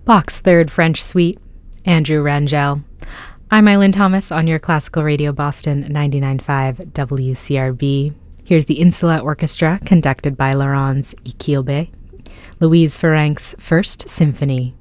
Bach's Third French Suite, Andrew Rangel. I'm Eileen Thomas on your Classical Radio Boston 99.5 WCRB. Here's the Insula Orchestra conducted by Laurence Iquilbe, Louise Ferenc's First Symphony.